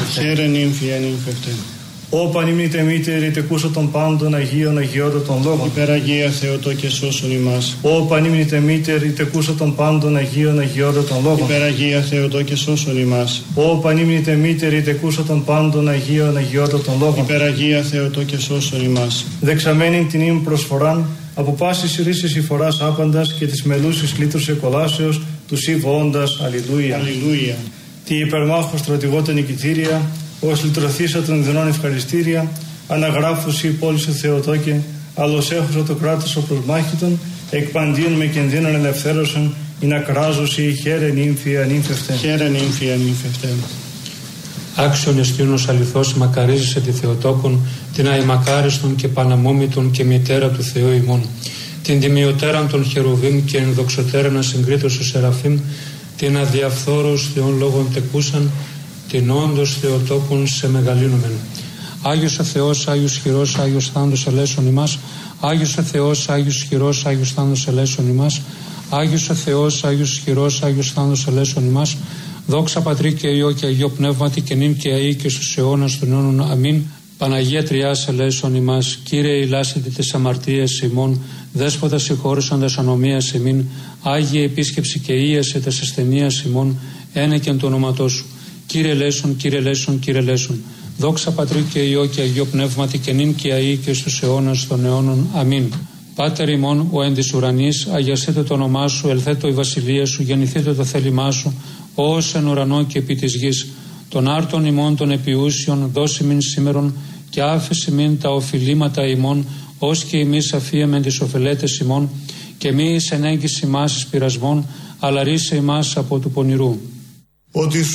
ανήμφευτε. Χαίρε νύμφη ανήμφευτε. Ω πανήμνητε μήτερη τεκούσα των πάντων Αγίων Αγιότατων Λόγων. Υπεραγία Θεοτό και σώσον ημάς. Ω πανήμνητε μήτερη τεκούσα των πάντων Αγίων Αγιότατων Λόγων. Υπεραγία Θεοτό και σώσον ημάς. Ω πανήμνητε μήτερη τεκούσα των πάντων Αγίων Αγιότατων Λόγων. Υπεραγία Θεοτό και σώσον ημάς. Δεξαμένην την ύμνη προσφοράν από πάσης ρίσης υφοράς άπαντας και της μελούσης λύτρους εκολάσεως του σύβοοντας. Αλληλούια. Αλληλούια. Τη υπερμάχου στρατηγότα νικητήρια, ως λυτρωθήσα των ιδρών ευχαριστήρια, αναγράφουσι πόλη σου Θεοτόκε, άλλος έχωσα το κράτος ο προσμάχητον, εκπαντίον με κινδύνων ελευθέρωσον, ή να κράζωσι χαίρε νύμφη ανήμφευτε. Χαίρε νύμφη ανήμφευτε. Άξιον εστίωνος αληθώς μακαρίζεσαι τη Θεοτόκον, την αημακάριστον και παναμόμητον και μητέρα του Θεού ημών, την τιμιωτέραν των χερουβίμ και ενδοξωτέραν ασυγκρίτως ο Σεραφείμ, την αδιαφθόρους Θεών λόγων τεκούσαν, την όντως Θεοτόκον σε μεγαλύνομεν. Άγιος ο Θεός, Άγιος χειρός, Άγιος θάνατος ελέησον ημάς. Άγιος ο Θεός, Άγιος χειρός, Άγιος θάνατος ελέησον ημάς. Άγιος ο Θεός, Άγιος χειρός, Άγιος θάνατος ελέησον ημάς. Δόξα Πατρί και Υιό και Αγίο Πνεύματι και νυν και αεί και στους αιώνας των αιώνων. Αμήν. Παναγία Τριάς ελέησον ημάς. Κύριε ηλάσιτε τις αμαρτίες ημών. Δέσποτα συγχώρησαντας ανομίας ημίν. Άγιε επίσκεψη και ίασε τας ασθενείας ημών. Ένεκεν το όνοματό σου. Κύριε ελέησον, Κύριε ελέησον, Κύριε ελέησον. Δόξα Πατρί και Υιό και Αγίο Πνεύματι και νυν και αεί και στους αιώνας των αιώνων. Αμήν. Πάτερ ημών, ο εν της ουρανής, αγιαστείτε το όνομά σου, ελθέτω η βασιλεία σου, γεννηθείτε το θέλημά σου, ως εν ουρανό και επί της γης. Των άρτων ημών των επιούσιων, δώσει μην σήμερον, και άφεση μην τα οφειλήματα ημών, ως και εμείς αφίεμεν τις οφελέτες ημών, και μη εις ενέγγιση μας εις πειρασμών, αλλά ρίσε ημάς από του πονηρού. Ότι